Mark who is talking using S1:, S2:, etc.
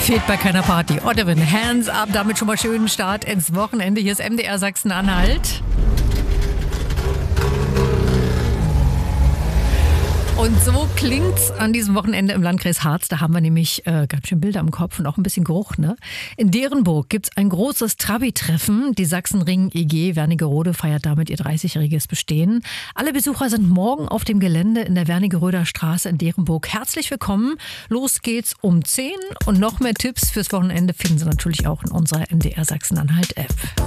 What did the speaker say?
S1: Fehlt bei keiner Party. Otterwin, hands up, damit schon mal schönen Start ins Wochenende. Hier ist MDR Sachsen-Anhalt. Und so klingt's an diesem Wochenende im Landkreis Harz. Da haben wir nämlich ganz schön Bilder im Kopf und auch ein bisschen Geruch, ne? In Derenburg gibt's ein großes Trabi-Treffen. Die Sachsenring EG Wernigerode feiert damit ihr 30-jähriges Bestehen. Alle Besucher sind morgen auf dem Gelände in der Wernigeröder Straße in Derenburg. Herzlich willkommen. Los geht's um 10. Und noch mehr Tipps fürs Wochenende finden Sie natürlich auch in unserer MDR Sachsen-Anhalt-App.